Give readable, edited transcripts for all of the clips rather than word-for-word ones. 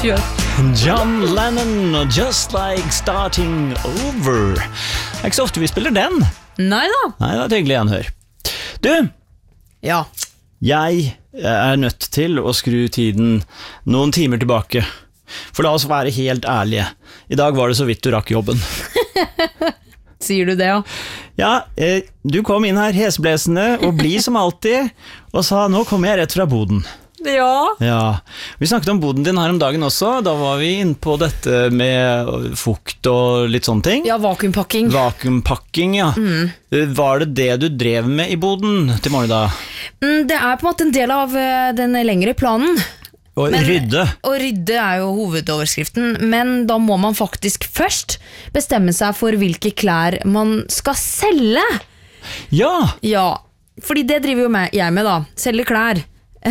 Kjør. John Lennon, Just Like Starting Over. Det er ikke så ofte vi spiller den. Neida. Nei, det er et hyggelig gjenhør. Du, Ja. jeg er nødt til å skru tiden noen timer tilbake. For la oss være helt ærlige. I dag var det så vidt du rakk jobben. Sier du det, ja? Ja, du kom inn her heseblesende og blid som alltid, og sa, nå kommer jeg rett fra boden. Ja. Ja, vi snakket om boden din her om dagen også. Da var vi inne på dette med fukt og litt sånne ting. Ja, vakuumpakking. Vakuumpakking, ja. Var det det du drev med i boden til morgen da? Det er på en måte en del av den lengre planen. Rydde. Å rydde er jo hovedoverskriften, men da må man faktisk først bestemme seg for hvilke klær man skal selge. Ja! Ja, fordi det driver jo jeg med da, selge klær.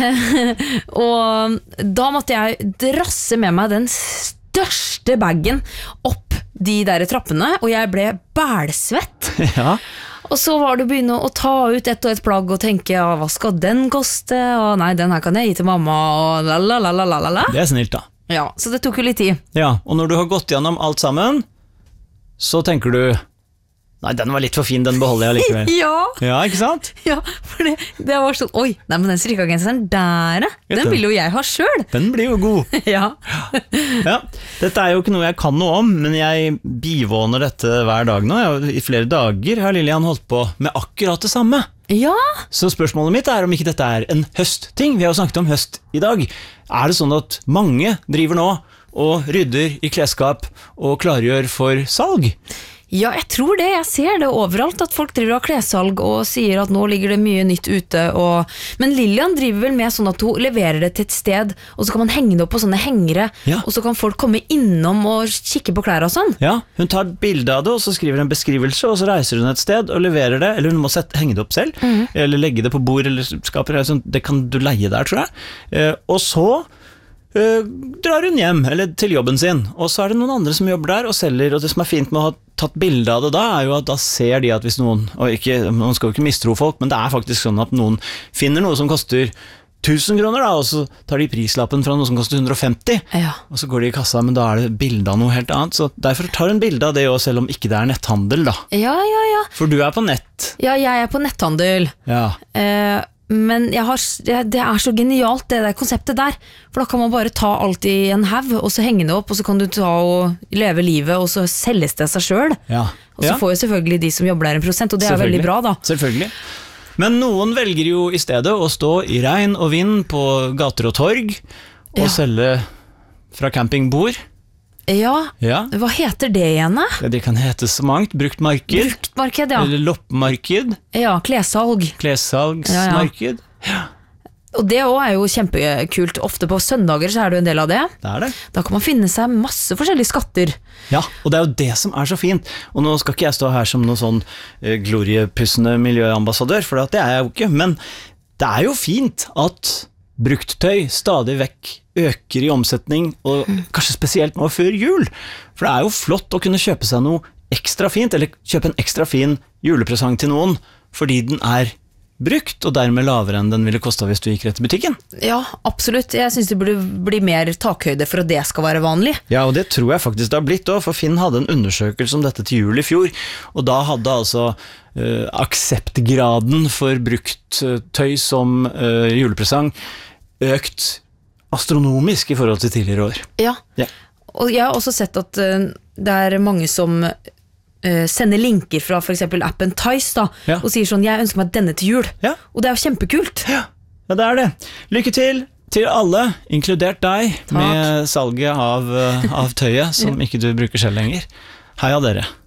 Og da måtte jeg drasse med meg den største bagen opp de der trappene, og jeg ble bælsvett. Ja. Og så var det å begynne å ta ut ett og ett plagg og tenke, ja, hva skal den koste? Og nei, den her kan jeg gi til mamma, og lalalala. Det er snilt da. Ja, så det tok jo litt tid. Ja, og når du har gått gjennom alt sammen, så tenker du, nei, den var litt for fin, den beholder jeg likevel. Ja, Ja, ikke sant? ja, for det var sånn, oi, nei, men den strikkagenseren der, den vil jo jeg ha selv. Den blir jo god. Ja. Ja, dette er jo ikke noe jeg kan noe om, men jeg bivåner dette hver dag nå. I flere dager har Lillian holdt på med akkurat det samme. Ja, Så spørsmålet mitt er om ikke dette er en høstting. Vi har jo snakket om høst i dag. Er det sånn at mange driver nå og rydder i klesskap og klargjør for salg? ja, jeg tror det. Jeg ser det overalt, at folk driver av klessalg og sier at nå ligger det mye nytt ute. Men Lillian driver vel med sånn at hun leverer det til et sted, og så kan man henge det opp på sånne hengere, Ja. og så kan folk komme innom og kikke på klær og sånn. Ja, hun tar et bilde av det, og så skriver en beskrivelse, og så reiser hun et sted og leverer det, eller hun må henge det opp selv, eller legge det på bord eller skaper, det kan du leie der, tror jeg. Og så drar hun hjem, eller til jobben sin, og så er det noen andre som jobber der og selger, og det som er fint med å ha tatt bilde av det da, er jo at da ser de at hvis noen, og man skal jo ikke mistro folk, men det er faktisk sånn at noen finner noe som koster 1000 kroner da, og så tar de prislappen fra noe som koster 150, Ja. og så går de i kassa, men da er det bilde av noe helt annet, så derfor tar hun bilde av det også, selv om ikke det er netthandel da. Ja. For du er på nett. Ja, jeg er på netthandel. Ja. Men det er så genialt det der konseptet der, for da kan man bare ta alt i en haug, og så henge det opp, og så kan du ta og leve livet, og så selges det seg selv. Ja. Og så får jo selvfølgelig de som jobber der en prosent, og det er veldig bra da. Selvfølgelig. Men noen velger jo i stedet å stå i regn og vind på gater og torg, og Ja. selge fra campingbord. Ja, Ja. hva heter det igjen da? Ja, det kan hete så mangt. Brukt marked, Bruktmarked, ja. eller loppemarked, Ja, klessalg. klessalgsmarked. Og det også er jo kjempekult. Ofte på søndager så er det jo en del av det. Det er det. Da kan man finne seg masse forskjellige skatter. Ja, og det er jo det som er så fint. Og nå skal ikke jeg stå her som noen sånn gloriepussende miljøambassadør, for det er jeg jo ikke, men det er jo fint at brukttøy stadig vekk øker i omsetning, og kanskje spesielt nå før jul. For det er jo flott å kunne kjøpe seg noe ekstra fint, eller kjøpe en ekstra fin julepresang til noen, fordi den er brukt, og dermed lavere enn den ville kostet hvis du gikk rett til butikken. Ja, absolutt. Jeg synes det burde bli mer takhøyde for at det skal være vanlig. Ja, og det tror jeg faktisk det har blitt også, for Finn hadde en undersøkelse om dette til jul i fjor, og da hadde altså akseptgraden for brukt tøy som julepresang økt astronomisk i forhold til tidligere år. Ja, Ja. og jeg har også sett at det er mange som sender linker fra for eksempel appen Tice da, Ja. og sier sånn, jeg ønsker meg denne til jul. Ja. Og det er jo kjempekult. Ja, det er det. Lykke til alle, inkludert deg, med salget av tøyet som ikke du bruker selv lenger. Heia dere.